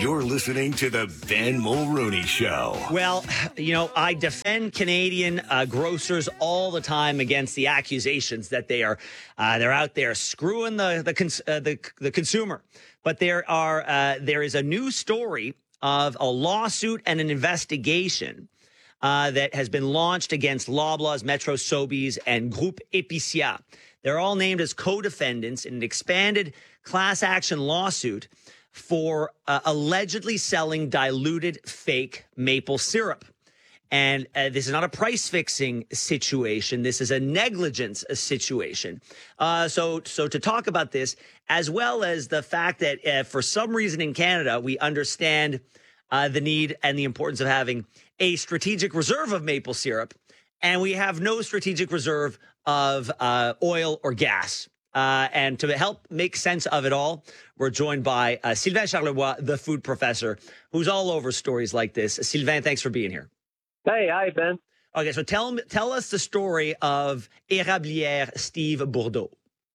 You're listening to the Ben Mulrooney Show. Well, I defend Canadian grocers all the time against the accusations that they're out there screwing the consumer. But there is a new story of a lawsuit and an investigation that has been launched against Loblaws, Metro, Sobeys, and Groupe Épicier. They're all named as co-defendants in an expanded class action lawsuit for allegedly selling diluted fake maple syrup. And this is not a price-fixing situation. This is a negligence situation. So to talk about this, as well as the fact that for some reason in Canada, we understand the need and the importance of having a strategic reserve of maple syrup, and we have no strategic reserve of oil or gas. And to help make sense of it all, we're joined by Sylvain Charlebois, the food professor, who's all over stories like this. Sylvain, thanks for being here. Hey, hi, Ben. Okay, so tell us the story of Érablière Steve Bourdeau.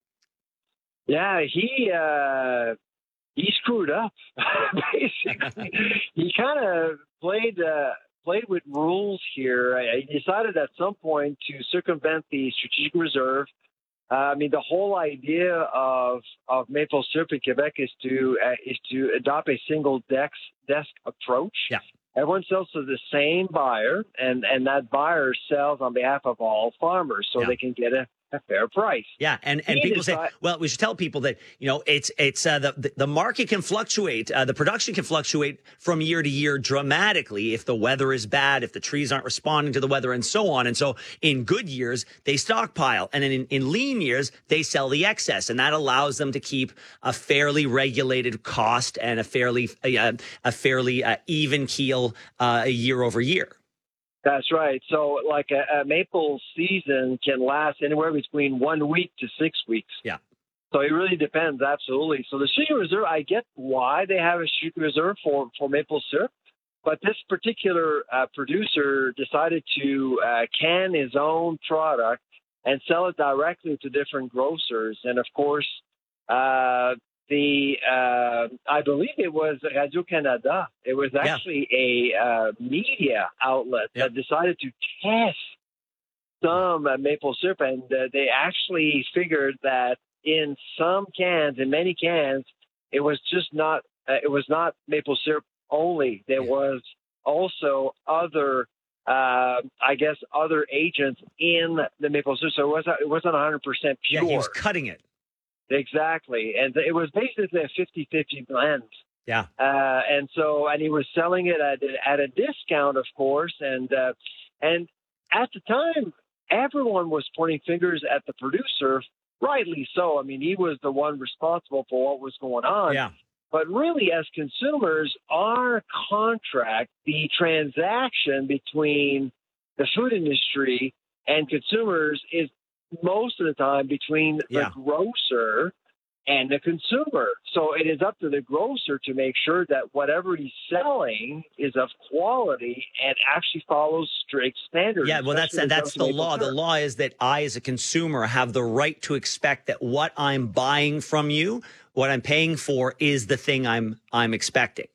Yeah, he screwed up. Basically, he kind of played with rules here. He decided at some point to circumvent the strategic reserve. The whole idea of maple syrup in Quebec is to adopt a single desk approach. Yeah. Everyone sells to the same buyer, and that buyer sells on behalf of all farmers, so they can get a fair price. Yeah, and people say, well, we should tell people that it's the market can fluctuate, the production can fluctuate from year to year dramatically if the weather is bad, if the trees aren't responding to the weather, and so on. And so, in good years, they stockpile, and in lean years, they sell the excess, and that allows them to keep a fairly regulated cost and a fairly even keel year over year. That's right. So like a maple season can last anywhere between 1 week to 6 weeks. Yeah. So it really depends. Absolutely. So the strategic reserve, I get why they have a strategic reserve for maple syrup. But this particular producer decided to can his own product and sell it directly to different grocers. And of course, I believe it was Radio-Canada. It was actually a media outlet that decided to test some maple syrup, and they actually figured that in many cans, it was just not. It was not maple syrup only. There was also other, other agents in the maple syrup. So it wasn't 100% pure. Yeah, he was cutting it. Exactly. And it was basically a 50-50 blend. Yeah. And he was selling it at a discount, of course. And at the time, everyone was pointing fingers at the producer, rightly so. I mean, he was the one responsible for what was going on. Yeah. But really, as consumers, our contract, the transaction between the food industry and consumers is most of the time between the grocer and the consumer. So it is up to the grocer to make sure that whatever he's selling is of quality and actually follows strict standards. Yeah, well, that's the law. The law is that I, as a consumer, have the right to expect that what I'm buying from you, what I'm paying for, is the thing I'm expecting.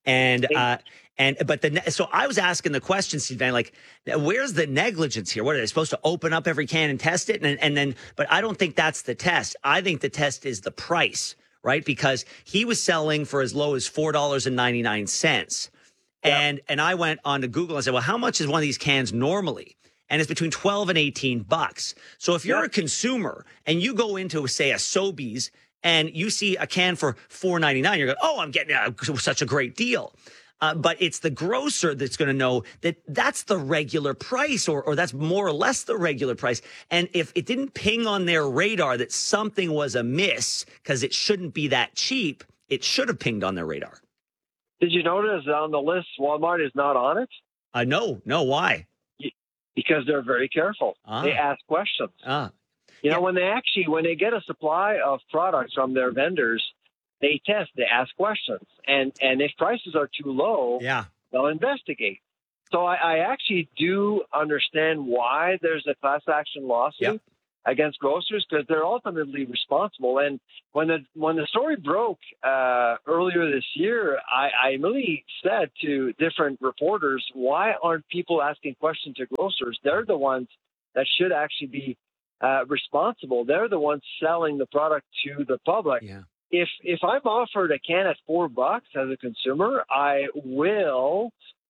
So I was asking the question, Sylvain, like, where's the negligence here? What are they supposed to open up every can and test it? But I don't think that's the test. I think the test is the price, right? Because he was selling for as low as $4.99. And I went on to Google and said, well, how much is one of these cans normally? And it's between $12 and $18. So if you're a consumer and you go into, say, a Sobeys and you see a can for $4.99, you're going, oh, I'm getting such a great deal. But it's the grocer that's going to know that that's the regular price or that's more or less the regular price. And if it didn't ping on their radar that something was amiss because it shouldn't be that cheap, it should have pinged on their radar. Did you notice on the list Walmart is not on it? No. Why? Because they're very careful. They ask questions. When they get a supply of products from their vendors, they test, they ask questions. And if prices are too low, they'll investigate. So I actually do understand why there's a class action lawsuit. against grocers because they're ultimately responsible. And when the story broke earlier this year, I really said to different reporters, why aren't people asking questions to grocers? They're the ones that should actually be responsible. They're the ones selling the product to the public. Yeah. If I'm offered a can at $4 as a consumer, I will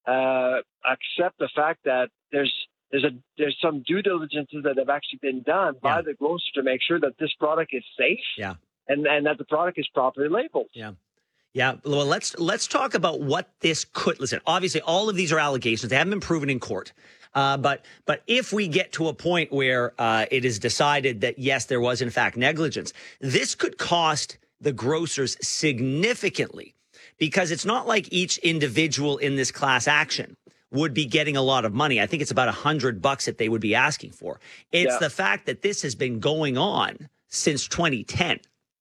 accept the fact that there's some due diligences that have actually been done by the grocer to make sure that this product is safe and that the product is properly labeled. Yeah. Yeah. Well, let's talk about what this could. Listen, obviously, all of these are allegations. They haven't been proven in court. But if we get to a point where it is decided that, yes, there was, in fact, negligence, this could cost the grocers significantly, because it's not like each individual in this class action would be getting a lot of money. I think it's about $100 that they would be asking for. It's the fact that this has been going on since 2010.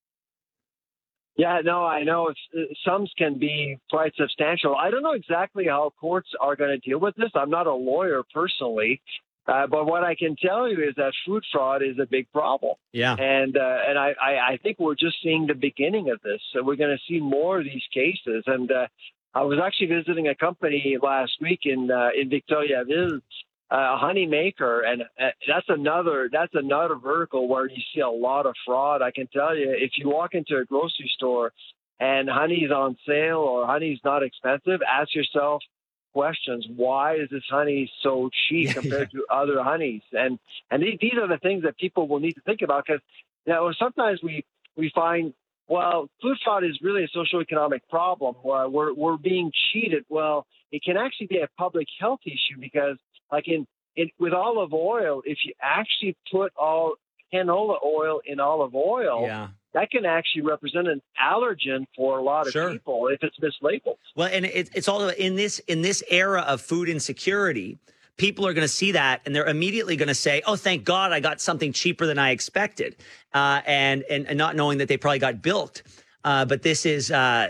Yeah, no, I know sums can be quite substantial. I don't know exactly how courts are going to deal with this. I'm not a lawyer personally, but what I can tell you is that food fraud is a big problem. Yeah, and I think we're just seeing the beginning of this. So we're going to see more of these cases. And I was actually visiting a company last week in Victoriaville, a honey maker, and that's another vertical where you see a lot of fraud. I can tell you, if you walk into a grocery store and honey's on sale or honey's not expensive, ask yourself questions. Why is this honey so cheap compared to other honeys? And these are the things that people will need to think about, because sometimes we find, well, food fraud is really a socioeconomic problem. We're being cheated. Well, it can actually be a public health issue, because like with olive oil, if you actually put all canola oil in olive oil, that can actually represent an allergen for a lot of people if it's mislabeled. Well, and it's all in this era of food insecurity. People are going to see that, and they're immediately going to say, "Oh, thank God, I got something cheaper than I expected," and not knowing that they probably got bilked. But this is.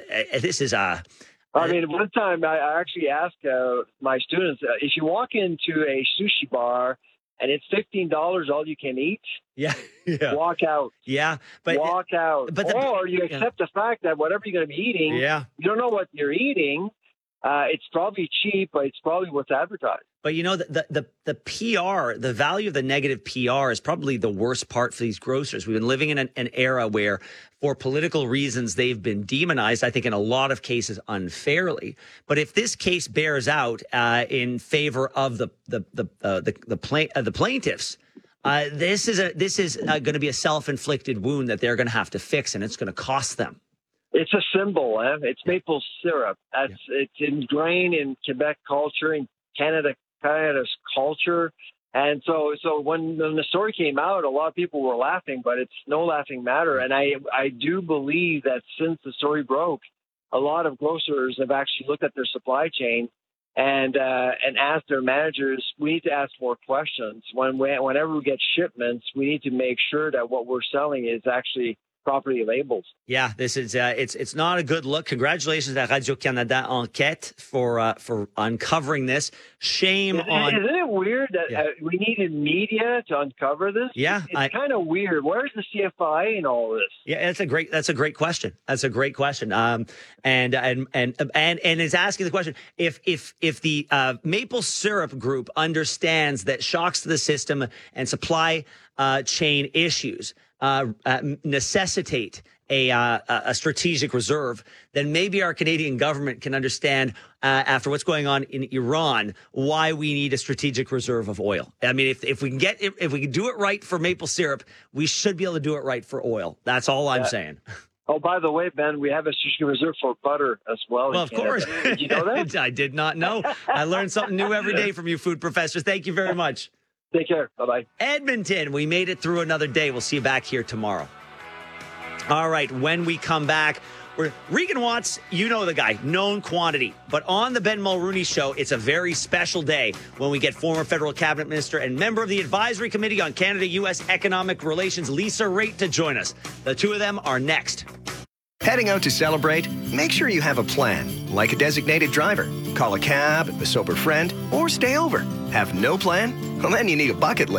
I mean, one time I actually asked my students, if you walk into a sushi bar and it's $15 all you can eat, walk out. Yeah, but walk out. Or you accept the fact that whatever you're going to be eating, you don't know what you're eating. It's probably cheap, but it's probably what's advertised. But the PR, the value of the negative PR is probably the worst part for these grocers. We've been living in an era where, for political reasons, they've been demonized, I think in a lot of cases unfairly. But if this case bears out in favor of the plaintiffs, this is going to be a self-inflicted wound that they're going to have to fix, and it's going to cost them. It's a symbol. It's maple syrup. It's ingrained in Quebec culture, in Canada's culture. And so when the story came out, a lot of people were laughing, but it's no laughing matter. And I do believe that since the story broke, a lot of grocers have actually looked at their supply chain and asked their managers, we need to ask more questions. Whenever we get shipments, we need to make sure that what we're selling is actually properly labeled. Yeah, this is it's not a good look. Congratulations to Radio-Canada Enquête for uncovering this. Shame on. Isn't it weird that we needed media to uncover this? Yeah, it's kind of weird. Where's the CFI in all this? Yeah, that's a great question. That's a great question. And it's asking the question, if the maple syrup group understands that shocks to the system and supply chain issues necessitate a strategic reserve, then maybe our Canadian government can understand after what's going on in Iran why we need a strategic reserve of oil. I mean, if we can do it right for maple syrup, we should be able to do it right for oil. That's all I'm saying. Oh, by the way, Ben, we have a strategic reserve for butter as well. Well, of course. Did you know that? I did not know. I learn something new every day from you, food professors. Thank you very much. Take care. Bye-bye. Edmonton, we made it through another day. We'll see you back here tomorrow. All right, when we come back, Regan Watts, you know the guy, known quantity. But on the Ben Mulrooney Show, it's a very special day when we get former federal cabinet minister and member of the Advisory Committee on Canada-U.S. Economic Relations, Lisa Raitt, to join us. The two of them are next. Heading out to celebrate? Make sure you have a plan, like a designated driver. Call a cab, a sober friend, or stay over. Have no plan? Well, then you need a bucket list.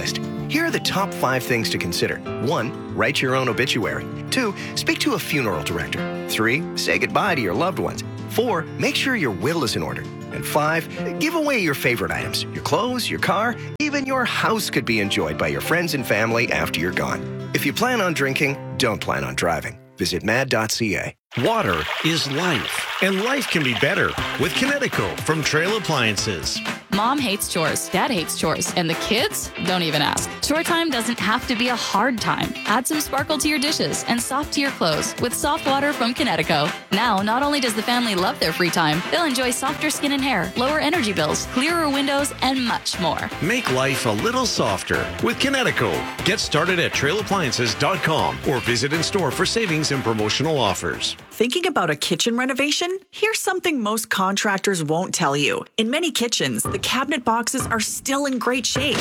Here are the top 5 things to consider. 1. Write your own obituary. 2. Speak to a funeral director. 3. Say goodbye to your loved ones. 4. Make sure your will is in order. And 5. Give away your favorite items. Your clothes, your car, even your house could be enjoyed by your friends and family after you're gone. If you plan on drinking, don't plan on driving. Visit mad.ca. Water is life, and life can be better with Kinetico from Trail Appliances. Mom hates chores, Dad hates chores, and the kids don't even ask. Chore time doesn't have to be a hard time. Add some sparkle to your dishes and soft to your clothes with soft water from Kinetico. Now, not only does the family love their free time, they'll enjoy softer skin and hair, lower energy bills, clearer windows, and much more. Make life a little softer with Kinetico. Get started at trailappliances.com or visit in store for savings and promotional offers. Thinking about a kitchen renovation? Here's something most contractors won't tell you. In many kitchens, the cabinet boxes are still in great shape.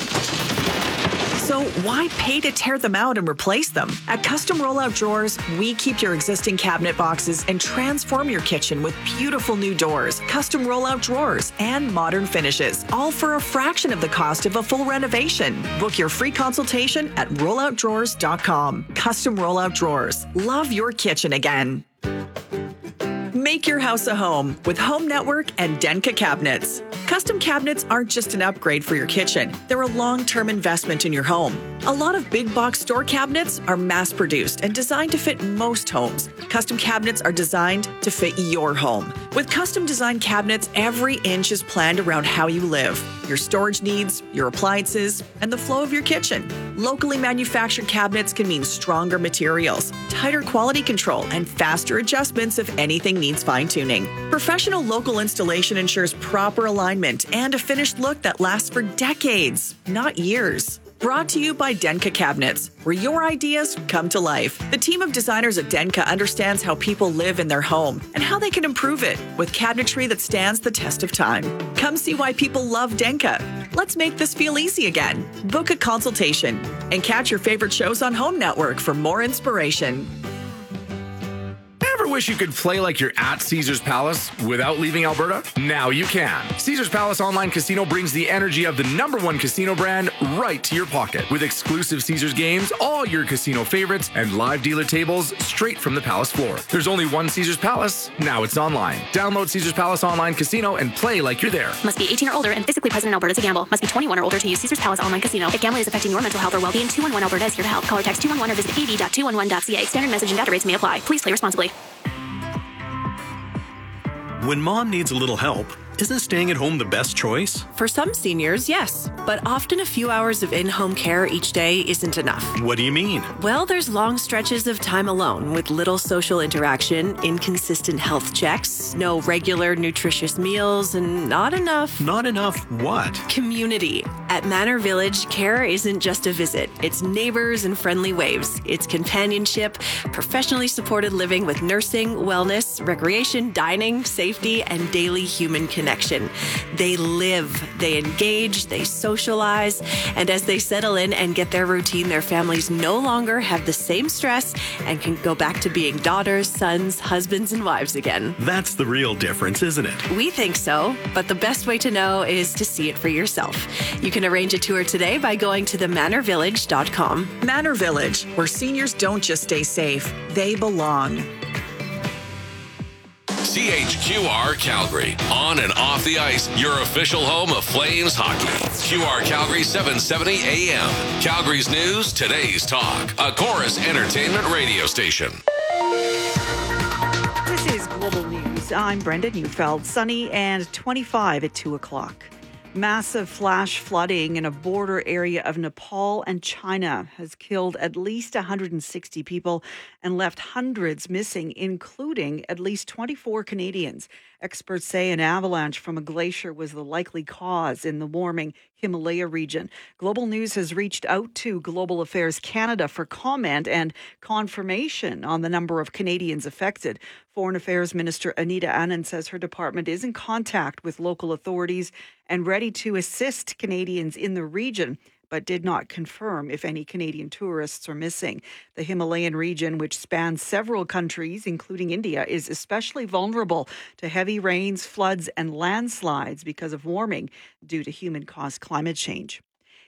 So why pay to tear them out and replace them? At Custom Rollout Drawers, we keep your existing cabinet boxes and transform your kitchen with beautiful new doors, custom rollout drawers, and modern finishes, all for a fraction of the cost of a full renovation. Book your free consultation at rolloutdrawers.com. Custom Rollout Drawers. Love your kitchen again. Make your house a home with Home Network and Denka Cabinets. Custom cabinets aren't just an upgrade for your kitchen. They're a long-term investment in your home. A lot of big box store cabinets are mass-produced and designed to fit most homes. Custom cabinets are designed to fit your home. With custom designed cabinets, every inch is planned around how you live, your storage needs, your appliances, and the flow of your kitchen. Locally manufactured cabinets can mean stronger materials, tighter quality control, and faster adjustments if anything needs fine-tuning. Professional local installation ensures proper alignment and a finished look that lasts for decades, not years. Brought to you by Denka Cabinets, where your ideas come to life. The team of designers at Denka understands how people live in their home and how they can improve it with cabinetry that stands the test of time. Come see why people love Denka. Let's make this feel easy again. Book a consultation and catch your favorite shows on Home Network for more inspiration. Ever wish you could play like you're at Caesars Palace without leaving Alberta? Now you can. Caesars Palace Online Casino brings the energy of the #1 casino brand right to your pocket. With exclusive Caesars games, all your casino favorites, and live dealer tables straight from the Palace floor. There's only one Caesars Palace. Now it's online. Download Caesars Palace Online Casino and play like you're there. Must be 18 or older and physically present in Alberta to gamble. Must be 21 or older to use Caesars Palace Online Casino. If gambling is affecting your mental health or well-being, 211 Alberta is here to help. Call or text 211 or visit av.211.ca. Standard message and data rates may apply. Please play responsibly. When mom needs a little help, isn't staying at home the best choice? For some seniors, yes. But often a few hours of in-home care each day isn't enough. What do you mean? Well, there's long stretches of time alone with little social interaction, inconsistent health checks, no regular nutritious meals, and not enough... Not enough what? Community. At Manor Village, care isn't just a visit. It's neighbors and friendly waves. It's companionship, professionally supported living with nursing, wellness, recreation, dining, safety, and daily human connection. They live, they engage, they socialize, and as they settle in and get their routine, their families no longer have the same stress and can go back to being daughters, sons, husbands, and wives again. That's the real difference, isn't it? We think so, but the best way to know is to see it for yourself. You can arrange a tour today by going to themanorvillage.com. Manor Village, where seniors don't just stay safe, they belong. CHQR Calgary. On and off the ice, your official home of Flames hockey. QR Calgary 770 AM. Calgary's news, today's talk. A Chorus Entertainment radio station. This is Global News. I'm Brenda Neufeld. Sunny and 25 at 2 o'clock. Massive flash flooding in a border area of Nepal and China has killed at least 160 people and left hundreds missing, including at least 24 Canadians. Experts say an avalanche from a glacier was the likely cause in the warming Himalaya region. Global News has reached out to Global Affairs Canada for comment and confirmation on the number of Canadians affected. Foreign Affairs Minister Anita Anand says her department is in contact with local authorities and ready to assist Canadians in the region, but did not confirm if any Canadian tourists are missing. The Himalayan region, which spans several countries, including India, is especially vulnerable to heavy rains, floods, and landslides because of warming due to human-caused climate change.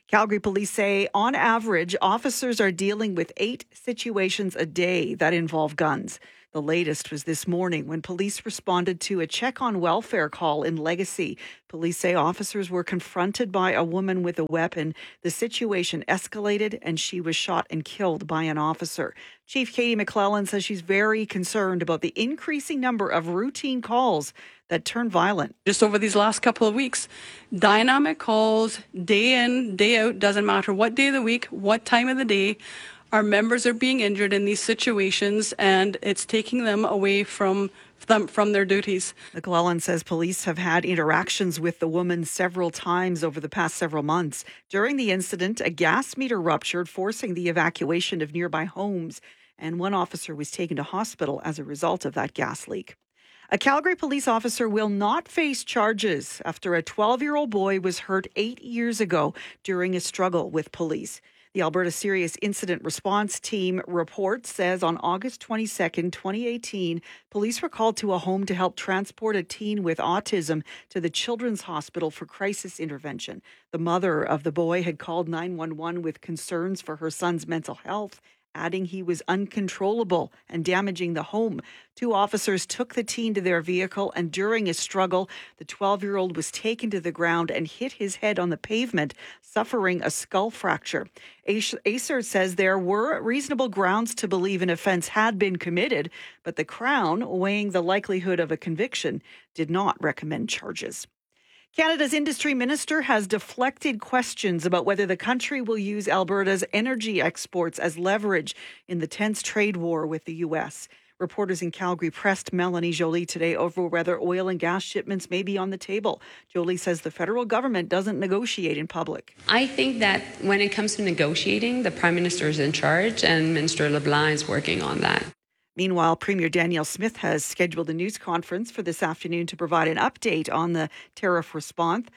Calgary police say, on average, officers are dealing with 8 situations a day that involve guns. The latest was this morning when police responded to a check on welfare call in Legacy. Police say officers were confronted by a woman with a weapon. The situation escalated and she was shot and killed by an officer. Chief Katie McClellan says she's very concerned about the increasing number of routine calls that turn violent. Just over these last couple of weeks, dynamic calls, day in, day out, doesn't matter what day of the week, what time of the day. Our members are being injured in these situations, and it's taking them away from their duties. McClellan says police have had interactions with the woman several times over the past several months. During the incident, a gas meter ruptured, forcing the evacuation of nearby homes, and one officer was taken to hospital as a result of that gas leak. A Calgary police officer will not face charges after a 12-year-old boy was hurt 8 years ago during a struggle with police. The Alberta Serious Incident Response Team report says on August 22nd, 2018, police were called to a home to help transport a teen with autism to the Children's Hospital for crisis intervention. The mother of the boy had called 911 with concerns for her son's mental health, adding he was uncontrollable and damaging the home. 2 officers took the teen to their vehicle, and during a struggle, the 12-year-old was taken to the ground and hit his head on the pavement, suffering a skull fracture. ACER says there were reasonable grounds to believe an offence had been committed, but the Crown, weighing the likelihood of a conviction, did not recommend charges. Canada's industry minister has deflected questions about whether the country will use Alberta's energy exports as leverage in the tense trade war with the U.S. Reporters in Calgary pressed Melanie Joly today over whether oil and gas shipments may be on the table. Joly says the federal government doesn't negotiate in public. I think that when it comes to negotiating, the Prime Minister is in charge and Minister LeBlanc is working on that. Meanwhile, Premier Danielle Smith has scheduled a news conference for this afternoon to provide an update on the tariff response.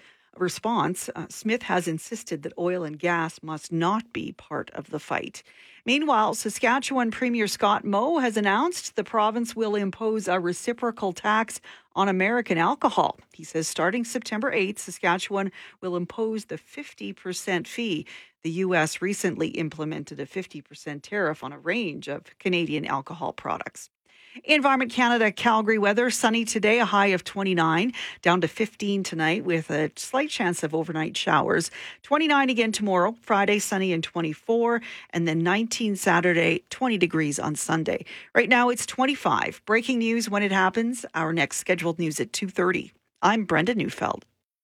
Smith has insisted that oil and gas must not be part of the fight. Meanwhile, Saskatchewan Premier Scott Moe has announced the province will impose a reciprocal tax on American alcohol. He says starting September 8th, Saskatchewan will impose the 50% fee. The U.S. recently implemented a 50% tariff on a range of Canadian alcohol products. Environment Canada, Calgary weather, sunny today, a high of 29, down to 15 tonight with a slight chance of overnight showers. 29 again tomorrow, Friday, sunny and 24, and then 19 Saturday, 20 degrees on Sunday. Right now it's 25. Breaking news when it happens. Our next scheduled news at 2:30. I'm Brenda Neufeld.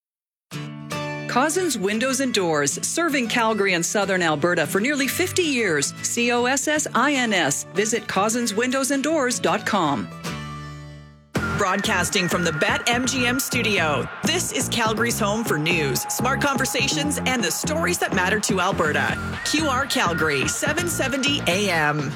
Cozzens Windows and Doors, serving Calgary and Southern Alberta for nearly 50 years. COSSINS. Visit CozzensWindowsandDoors.com. Broadcasting from the BetMGM studio, this is Calgary's home for news, smart conversations, and the stories that matter to Alberta. QR Calgary, 770 AM.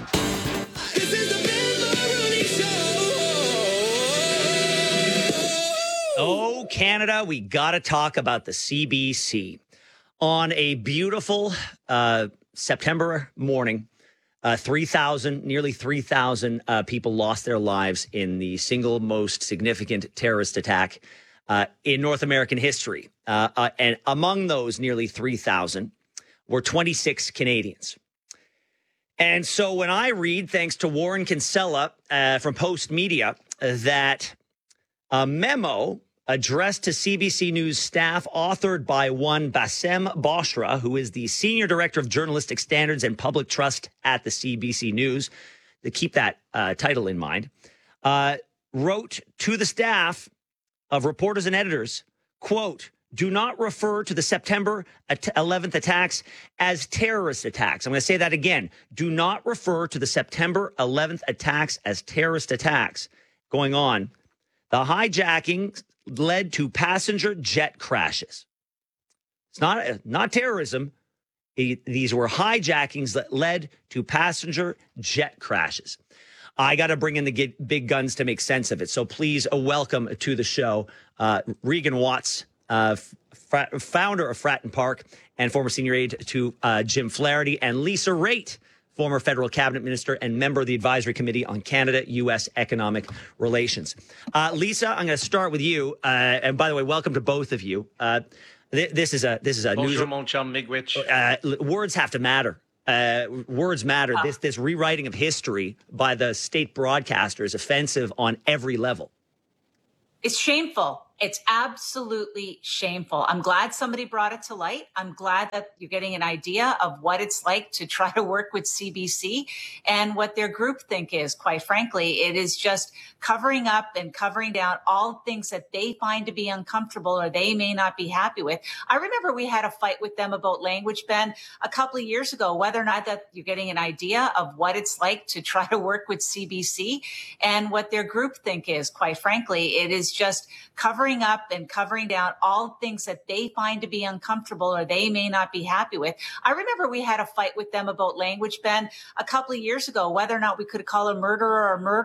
Oh, Canada, we got to talk about the CBC. On a beautiful September morning, nearly 3,000 people lost their lives in the single most significant terrorist attack in North American history. And among those nearly 3,000 were 26 Canadians. And so when I read, thanks to Warren Kinsella from Post Media, that a memo addressed to CBC News staff authored by one Bassem Boshra, who is the Senior Director of Journalistic Standards and Public Trust at the CBC News, to keep that title in mind, wrote to the staff of reporters and editors, quote, do not refer to the September 11th attacks as terrorist attacks. I'm going to say that again. Do not refer to the September 11th attacks as terrorist attacks. Going on, the hijacking led to passenger jet crashes. It's not terrorism. These were hijackings that led to passenger jet crashes. I got to bring in the big guns to make sense of it. So please welcome to the show Regan Watts, founder of Fratton Park and former senior aide to Jim Flaherty, and Lisa Raitt, former federal cabinet minister and member of the advisory committee on Canada-U.S. economic relations. Lisa, I'm going to start with you. And by the way, welcome to both of you. This is a Bonjour, mon chum, Miigwech. Words have to matter. Words matter. This rewriting of history by the state broadcaster is offensive on every level. It's shameful. It's absolutely shameful. I'm glad somebody brought it to light. I'm glad that you're getting an idea of what it's like to try to work with CBC and what their groupthink is. Quite frankly, it is just covering up and covering down all things that they find to be uncomfortable or they may not be happy with. I remember we had a fight with them about language, Ben, a couple of years ago, whether or not that you're getting an idea of what it's like to try to work with CBC and what their groupthink is. Quite frankly, it is just covering up and covering down all things that they find to be uncomfortable or they may not be happy with. I remember we had a fight with them about language, Ben, a couple of years ago, whether or not we could call a murderer or a murderer.